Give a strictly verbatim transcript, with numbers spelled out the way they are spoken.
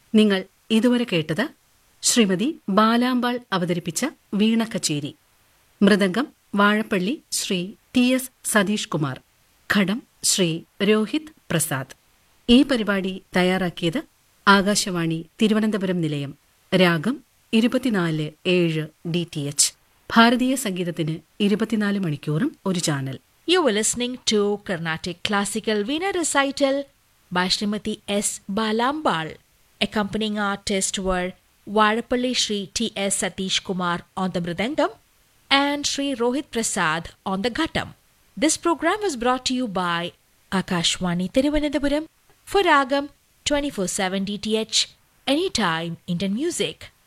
നിങ്ങൾ ഇതുവരെ കേട്ടത് ശ്രീമതി ബാലാമ്പാൾ അവതരിപ്പിച്ച വീണ കച്ചേരി. Mridangam Vazhappally Shri T S Satheesh Kumar. ഘടം ശ്രീ രോഹിത് പ്രസാദ്. ഈ പരിപാടി തയ്യാറാക്കിയത് ആകാശവാണി തിരുവനന്തപുരം നിലയം. രാഗം ഇരുപത്തിനാല് ഏഴ് ഡി ടി എച്ച്. ഭാരതീയ സംഗീതത്തിന് ഇരുപത്തിനാല് മണിക്കൂറും ഒരു channel. You were listening to Carnatic Classical Veena Recital by Srimati S. Balambal. Accompanying artists were Varapalli Shri T S Satish Kumar on the Mridangam and Shri Rohit Prasad on the Ghatam. This program was brought to you by Akashwani Thiruvananthapuram for Ragam twenty-four seven D T H, anytime Indian music.